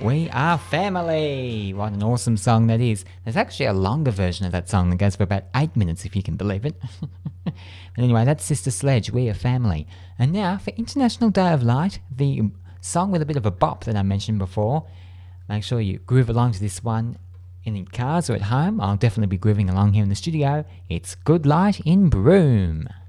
We Are Family! What an awesome song that is. There's actually a longer version of that song that goes for about 8 minutes, if you can believe it. But anyway, that's Sister Sledge, We Are Family. And now, for International Day of Light, the song with a bit of a bop that I mentioned before. Make sure you groove along to this one in the cars or at home. I'll definitely be grooving along here in the studio. It's Good Light in Broome.